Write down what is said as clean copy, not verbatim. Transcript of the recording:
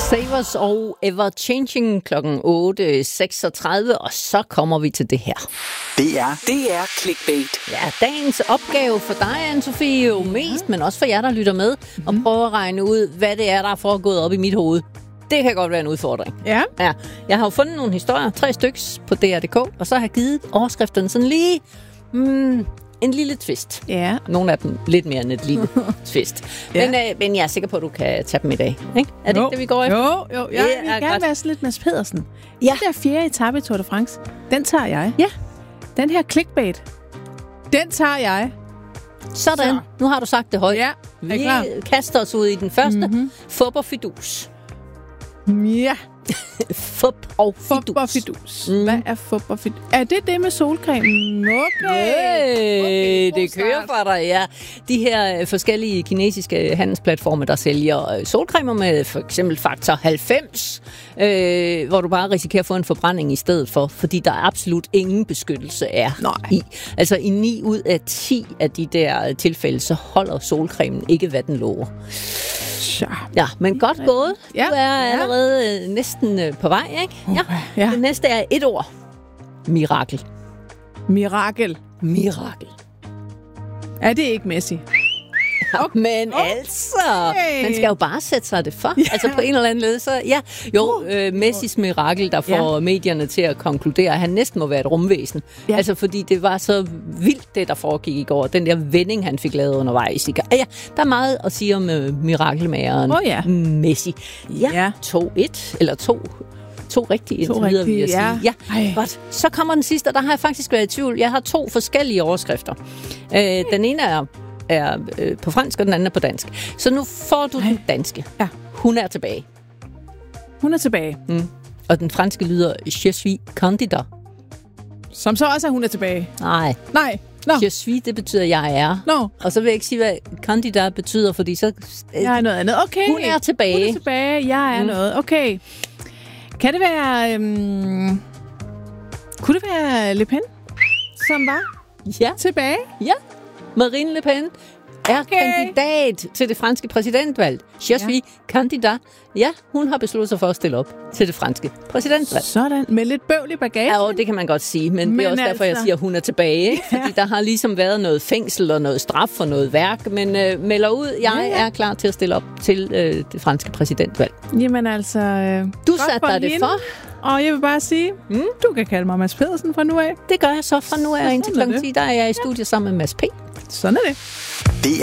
Savers og Ever Changing klokken 8.36, og så kommer vi til det her. Det er Clickbait. Ja, dagens opgave for dig, Anne-Sophie, jo mest, men også for jer, der lytter med, og prøver at regne ud, hvad det er, der er foregået op i mit hoved. Det kan godt være en udfordring. Ja. Jeg har jo fundet nogle historier, 3 styks på DR.dk, og så har jeg givet overskrifterne sådan lige en lille twist. Ja. Nogle af dem lidt mere end et lille twist. Ja. Men jeg er sikker på, at du kan tage dem i dag. Ikke? Er det ikke det, vi går efter? Jo. Jeg vil gerne være sådan lidt Mads Pedersen. Ja. Den der 4. etape i Tour de France, den tager jeg. Ja. Den her clickbait, den tager jeg. Sådan. Nu har du sagt det højt. Ja, er I klar? Vi kaster os ud i den første. Fup og fidus. Ja. Fup og fidus. Fup og fidus. Hvad er fup og fidus? Er det med solcremen? Okay. Det kører for dig, ja. De her forskellige kinesiske handelsplatforme, der sælger solcremer med for eksempel faktor 90, hvor du bare risikerer at få en forbrænding i stedet for, fordi der absolut ingen beskyttelse er i. Altså i 9 ud af 10 af de der tilfælde, så holder solcremen ikke, hvad den lover. Ja, men godt gået. Du er allerede næsten på vej, ikke? Ja. Det næste er et ord. Mirakel. Mirakel. Er det ikke Messi? Okay. Men altså, man skal jo bare sætte sig det for. Ja. Altså på en eller anden led, så Messis mirakel, der får medierne til at konkludere, at han næsten må være et rumvæsen. Ja. Altså fordi det var så vildt, det der foregik i går. Den der vending, han fik lavet undervejs. Der er meget at sige om mirakelmageren Messi. Ja, 2-1, eller 2 rigtige indtil videre, vil jeg sige. Ja, godt. Så kommer den sidste, og der har jeg faktisk været i tvivl. Jeg har 2 forskellige overskrifter. Den ene er på fransk, og den anden er på dansk. Så nu får du den danske. Ja. Hun er tilbage. Og den franske lyder Je suis candidat. Som så også er hun er tilbage. Nej. No. Je suis, det betyder jeg er. No. Og så vil jeg ikke sige, hvad candidat betyder, fordi så... Jeg er noget andet. Okay. Hun er tilbage. Jeg er noget. Okay. Kan det være... Kunne det være Le Pen, som var tilbage? Ja. Marine Le Pen er kandidat til det franske præsidentvalg. Je suis candidat. Ja, hun har besluttet sig for at stille op til det franske præsidentvalg. Sådan, med lidt bøvl i bagagen. Ja, det kan man godt sige, men det er også derfor, jeg siger, at hun er tilbage. Ikke? Fordi der har ligesom været noget fængsel og noget straf og noget værk, men melder ud, jeg er klar til at stille op til det franske præsidentvalg. Jamen altså... du satte dig det for. Og jeg vil bare sige, du kan kalde mig Mads Pedersen fra nu af. Det gør jeg så fra nu af, indtil kl. 10, der er jeg i studiet sammen med Mads P. Sådan er det.